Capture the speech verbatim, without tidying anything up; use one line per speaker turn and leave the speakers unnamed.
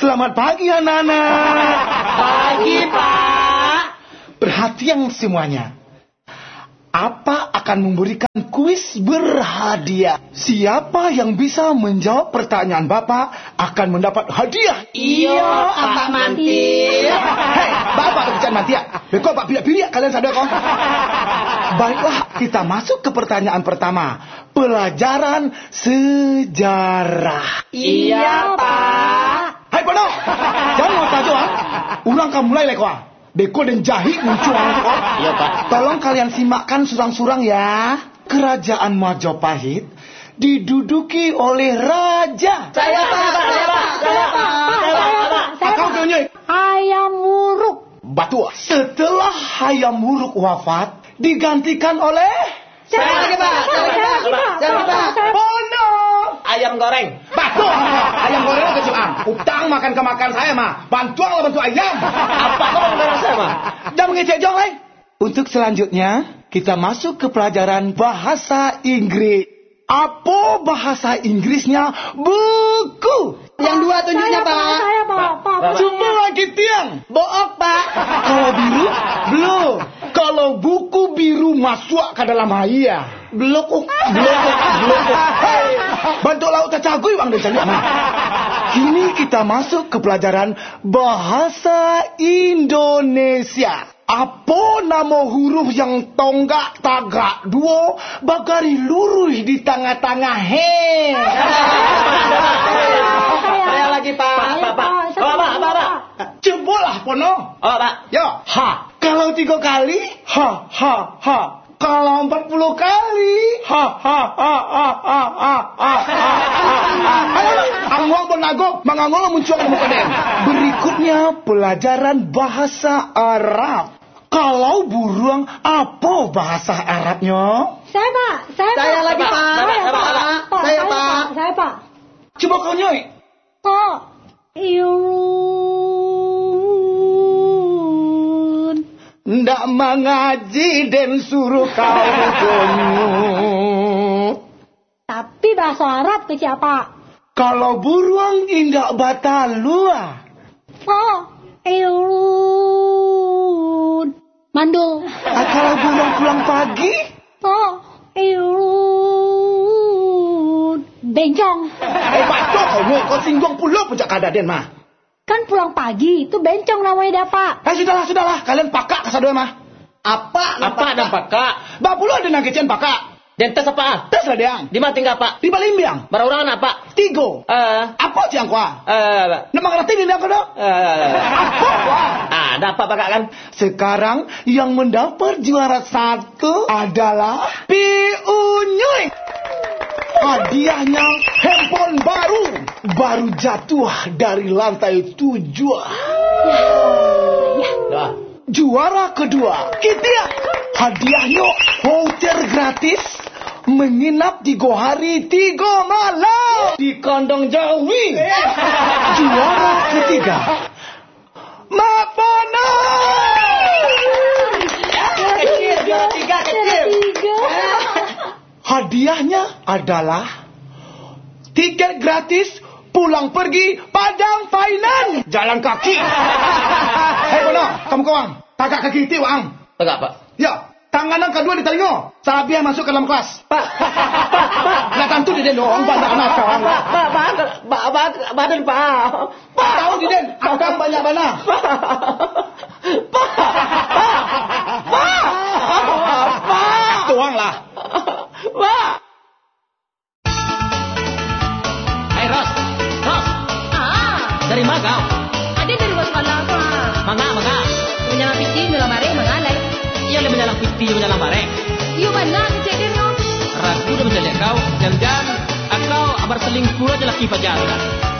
Selamat pagi anak-anak.
Pagi, Pak.
Perhatian semuanya. Apa akan memberikan kuis berhadiah. Siapa yang bisa menjawab pertanyaan Bapak akan mendapat hadiah.
Iya, Pak Manti.
Hei, Bapak kerjaan Manti ya. Bekok Pak pilih-pilih kalian sadar kok. Baiklah, kita masuk ke pertanyaan pertama. Pelajaran sejarah.
Iya, Pak.
Hai Pono, jangan mau tahu ah. Ulang kamu mulai lekwa. Beko dan jahit muncul.
Iya, Pak.
Tolong kalian simakkan surang-surang ya. Kerajaan Majapahit diduduki oleh raja.
Saya, Pak. Saya, Pak. Saya, Pak. Saya, Pak.
Akau tunjuk.
Hayam Wuruk.
Batu. Setelah Hayam Wuruk wafat, digantikan oleh
Saya lagi, Pak. Saya lagi, Pak. Saya lagi, Pak.
Pono.
Ayam goreng.
Batu. Ayam goreng ke Jepang. Utang makan ke makan saya mah. Bantuan lah bantu ayam.
Apa kau goreng saya, Pak?
Jangan mengecek jong, eh. Untuk selanjutnya, kita masuk ke pelajaran bahasa Inggris. Apa bahasa Inggrisnya? Buku.
Yang dua tunjuknya,
Saya,
Pak.
Saya, Pak. Pak.
Pak.
Coba lagi tiang.
Book, Pak.
Kalau biru, belum. Kalau buku biru masuk ke dalam haya.
Blokuk.
Blokuk, blokuk. Hei, bantu laut cacagui bang dan cari. Kini kita masuk ke pelajaran bahasa Indonesia. Apa nama huruf yang tonggak tagak dua bagari lurus di tengah-tengah he?
Saya lagi, Pak. Pak, Pak. Pak, Pak, Pak.
Cobalah Pono.
Oh, Pak.
Yo, ha. Kalau tiga kali, ha, ha, ha. Kalau empat puluh kali, ha, ha, ha, ha, ha, ha, ha, ha. Ayo, angwang penago, mangangol muncul ke muka den. Berikutnya pelajaran bahasa Arab. Kalau burung, apa bahasa Arabnya?
Saya, Pak. Saya,
Saya
Pak.
lagi, Pak.
Saya,
Saya, Pak.
Pak.
Saya, Pak.
Saya, Pak.
Coba kau nyoy.
Pak. Irun.
Ndak mengaji dan suruh kau bunyi.
Tapi bahasa Arab ke siapa?
Kalau burung indak batalua.
Pak. Irun. Mandul.
Ah, kalau burung pulang pagi,
Pak. Irun. Bencong.
eh batok kau nyoy, kau singgung pulau puncak kadaden mah.
Kan pulang pagi, itu bencong namanya dah, Pak.
Eh sudahlah, sudahlah, kalian pakak kesadua mah.
Apa? Apa dan Pak?
Bak pulau ada nangkecian pakak.
Dan tes apa?
Tes lah diang.
Di mana tinggal, Pak?
Di Balimbiang.
Beraurangan apa?
Tigo.
Eh,
Apa ciang kuah?
eh,
Nama ngerti di aku dong.
eh.
Apa kuah?
Ah, ada apa, Pak kan?
Sekarang yang mendapat juara satu adalah Piunyuy. Hadiahnya handphone baru. Baru jatuh dari lantai tujuh.
Dah.
Juara kedua, kita hadiahnya hotel gratis, menginap tiga hari tiga malam di kandang Jawi. Juara ketiga, Mapono.
Kecil, juara tiga, kecil.
Tiga.
Hadiahnya adalah tiket gratis pulang pergi Padang Fainan jalan kaki. Hei Pono, kamu kawang, tagak kaki itu ang.
Tegak, Pak.
Ya, tangan yang kedua di telinga. Sabiah masuk ke dalam kelas.
Pak, Pak, Pak.
Nggak tentu di den dong, banyak anak kawan.
Pak, Pak, Pak, Pak, badan, Pak.
Pak tahu di den, akan banyak mana.
Pak, Pak, Pak, Pak,
Tuang lah.
Pak. Hai, Ros, Ros.
Ah,
Dari mana kau?
ada dari sekolah apa?
Mangga, mangga.
Menyalang piti, melamare, mengalai.
Iya, lebih menyalang piti, menyalang bareng.
Iyo mana kecil no?
Ragu udah mencari kau. Jangan-jangan, kau abar selingkuh aja laki pacaran.